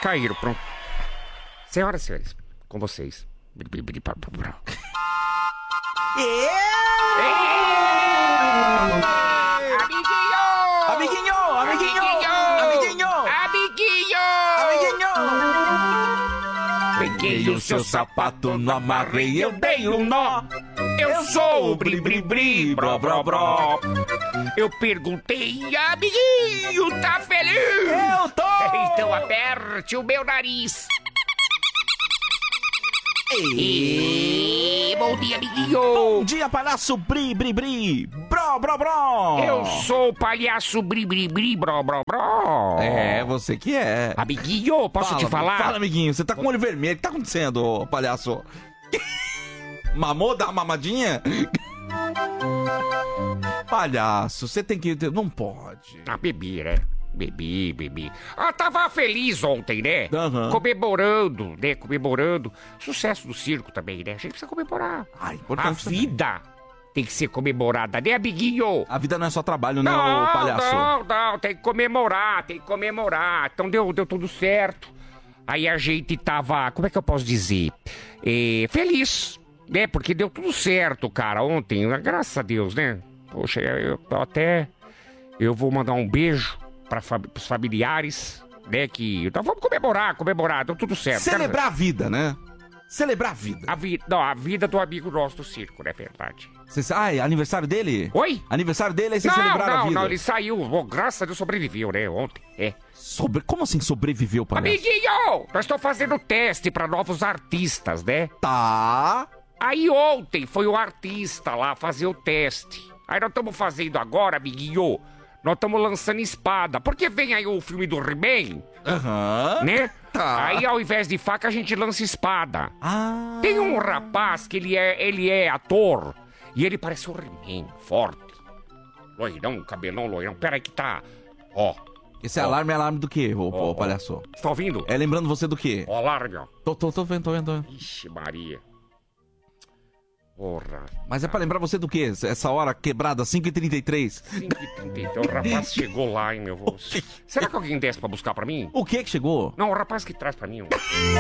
Caíram, pronto. Senhoras e senhores, com vocês. Amiguinho! Peguei o seu sapato, não amarrei, eu dei um nó. Eu sou o bri-bri-bri, bró-bró-bró. Eu perguntei, amiguinho, tá feliz? Eu tô! Então aperte o meu nariz. Bom dia, amiguinho. Bom dia, palhaço bri-bri-bri, bró-bró-bró. Eu sou o palhaço bri-bri-bri, bró-bró-bró. É, você que é. Amiguinho, posso te falar? Fala, amiguinho, você tá com o olho vermelho. O que tá acontecendo, ô, palhaço? Mamou? Dá uma mamadinha? Palhaço, você tem que... Não pode. Ah, bebi, né? Bebi. Tava feliz ontem, né? Aham. Comemorando. Sucesso do circo também, né? A gente precisa comemorar. Ah, A importante também. vida tem que ser comemorada, né, amiguinho? A vida não é só trabalho, né, ô palhaço? Não, tem que comemorar. Então deu tudo certo. Aí a gente tava, como é que eu posso dizer? Feliz, né? Porque deu tudo certo, cara, ontem, graças a Deus, né? Poxa, eu vou mandar um beijo pros familiares, né, que... Então vamos comemorar, deu tudo certo. Celebrar a vida, né? Celebrar a vida. A vida do amigo nosso do circo, não é verdade? É aniversário dele? Oi? Aniversário dele, aí vocês celebraram a vida. Não, ele saiu, graças a Deus sobreviveu, né, ontem, Como assim sobreviveu, palhaço? Amiguinho, nós estamos fazendo teste pra novos artistas, né? Tá. Aí ontem foi o artista lá fazer o teste. Aí nós estamos fazendo agora, amiguinho, nós estamos lançando espada. Porque vem aí o filme do He-Man, Aham. né? Tá. Aí ao invés de faca a gente lança espada. Ah. Tem um rapaz que ele é ator e ele parece o He-Man, forte. Loirão, cabelão loirão. Pera aí que tá... Ó. Esse alarme é alarme do quê, ô palhaço? Você tá ouvindo? É lembrando você do quê? Ó, alarme, ó. Tô vendo. Ixi, Maria. Porra. Mas é pra lembrar você do quê? Essa hora quebrada, 5h33. 5h30. O rapaz chegou lá, hein, meu rosto. Será que alguém desce pra buscar pra mim? O que chegou? Não, o rapaz que traz pra mim.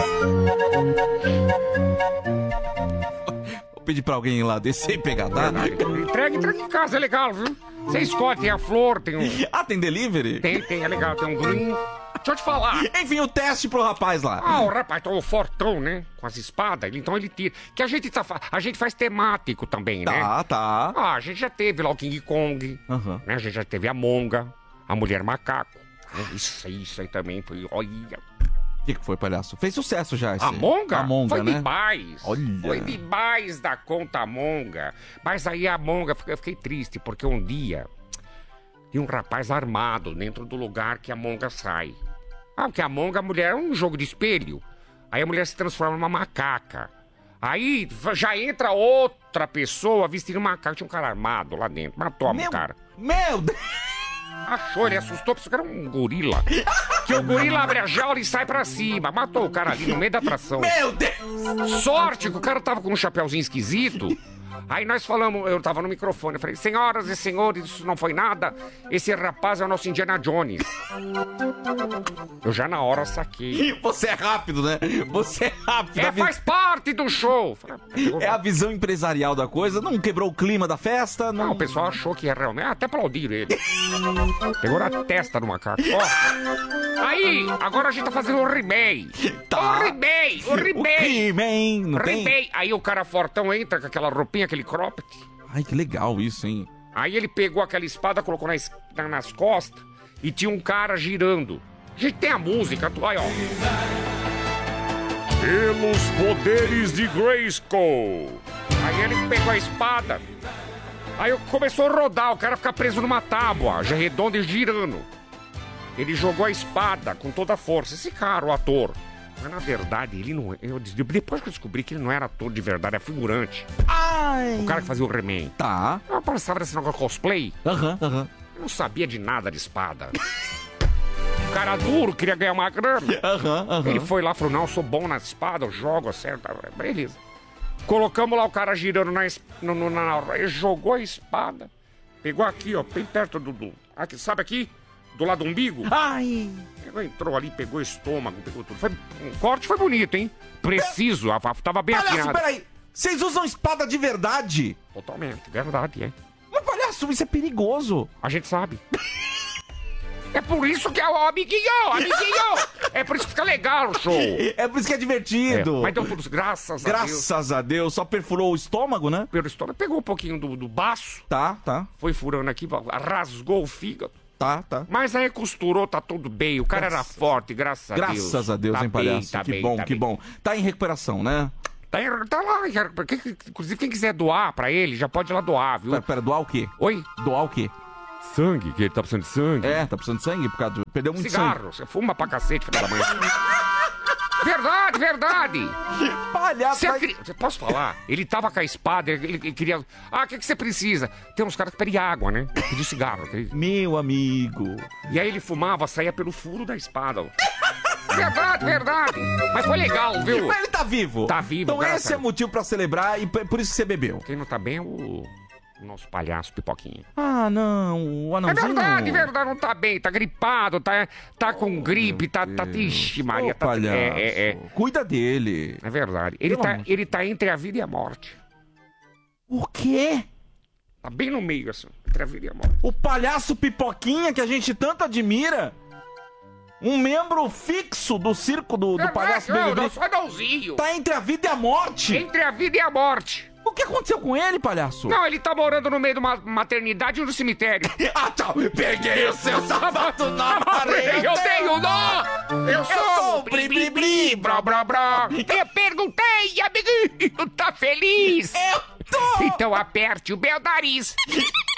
Vou pedir pra alguém ir lá descer e pegar, tá? Entrega em casa, é legal, viu? Você escolhe, tem a flor, tem um... Ah, tem delivery? Tem, é legal, tem um green. Deixa eu te falar. Enfim, o teste pro rapaz lá. O rapaz tá o fortão, né? Com as espadas, então ele tira. Que a gente faz temático também, né? Tá. A gente já teve lá o King Kong, Aham. né? A gente já teve a Monga, a Mulher Macaco. Isso aí também foi, olha... O que foi, palhaço? Fez sucesso já esse. A Monga? A Monga, foi né? demais. Olha. Foi demais da conta a Monga. Mas aí a Monga, eu fiquei triste, porque um dia tinha um rapaz armado dentro do lugar que a Monga sai. Porque a Monga, a mulher, é um jogo de espelho. Aí a mulher se transforma numa macaca. Aí já entra outra pessoa vestindo macaco. Tinha um cara armado lá dentro. Matou a cara. Meu Deus! Achou, ele assustou, porque era um gorila. Que o gorila abre a jaula e sai pra cima. Matou o cara ali no meio da atração. Meu Deus! Sorte que o cara tava com um chapeuzinho esquisito. Aí nós falamos, eu tava no microfone, eu falei, senhoras e senhores, isso não foi nada. Esse rapaz é o nosso Indiana Jones. Eu já na hora saquei. Você é rápido, né? Você é rápido. Faz parte do show. É a visão empresarial da coisa. Não quebrou o clima da festa? Não, o pessoal achou que era realmente... Até aplaudiram ele. Pegou na testa do macaco. Ó. Aí, agora a gente tá fazendo o He-Man. Tá. O He-Man. Não tem? Aí o cara fortão entra com aquela roupinha, aquele cropped. Ai, que legal isso, hein? Aí ele pegou aquela espada, colocou nas costas e tinha um cara girando. A gente tem a música, aí ó. Pelos poderes de Grayskull. Aí ele pegou a espada. Aí começou a rodar, o cara fica preso numa tábua, já redonda e girando. Ele jogou a espada com toda a força. Esse cara, o ator. Mas na verdade, ele não... Depois que eu descobri que ele não era ator de verdade, é figurante. Ai. O cara que fazia o He-Man. Tá. Eu pensava nesse negócio de cosplay. Aham. Eu não sabia de nada de espada. O cara duro, queria ganhar uma grana. Aham. Ele foi lá e falou, não, eu sou bom na espada, eu jogo, acerto. Beleza. Colocamos lá o cara girando na ele jogou a espada. Pegou aqui, ó, bem perto do... Aqui, sabe aqui? do lado do umbigo. Ai! Entrou ali, pegou o estômago, pegou tudo. O corte foi bonito, hein? Preciso, tava bem Palhaço, afinado. peraí. Vocês usam espada de verdade? Totalmente, verdade, é. Mas, palhaço, isso é perigoso. A gente sabe. É por isso que é o amiguinho! É por isso que fica legal o show. É por isso que é divertido. Mas deu tudo, graças a Deus. Graças a Deus. Só perfurou o estômago, né? Pelo estômago, pegou um pouquinho do baço, Tá. foi furando aqui, rasgou o fígado. Tá. Mas aí costurou, tá tudo bem. O cara era forte, graças a Deus. Graças a Deus, Tá hein, palhaço? bem, tá que bem, bom, tá que bem. bom. Tá em recuperação, né? Tá lá, inclusive quem quiser doar pra ele, já pode ir lá doar, viu? Pera, doar o quê? Oi? Doar o quê? Sangue, que ele tá precisando de sangue. É, tá precisando de sangue por causa do... Perdeu muito Cigarro, você fuma pra cacete, filho da mãe. Verdade! sangue. Palhaço, Você posso falar? Ele tava com a espada, ele queria... Ah, o que você precisa? Tem uns caras que pedem água, né? Pediu cigarro. Meu amigo. E aí ele fumava, saía pelo furo da espada. Verdade! Mas foi legal, viu? Mas ele tá vivo. Tá vivo, Então graças esse a é Deus. motivo pra celebrar e por isso que você bebeu. Quem não tá bem é o nosso palhaço Pipoquinha. Ah, não. O É anãozinho. verdade, não tá bem, tá gripado, tá com gripe, tá... Ixi, Maria, Ô, tá... palhaço. Cuida dele. É verdade. Pelo amor. Ele tá entre a vida e a morte. O quê? Tá bem no meio, assim, entre a vida e a morte. O palhaço Pipoquinha que a gente tanto admira. Um membro fixo do circo do palhaço Não, Bebê. não, só anãozinho. Tá entre a vida e a morte. Entre a vida e a morte. O que aconteceu com ele, palhaço? Não, ele tá morando no meio de uma maternidade e no cemitério. Ah, tchau. Peguei o seu sapato na parede. Eu tenho dó! Eu sou o bri-bri-bri, bró. Eu perguntei, amiguinho, tá feliz? Eu tô! Então aperte o meu nariz.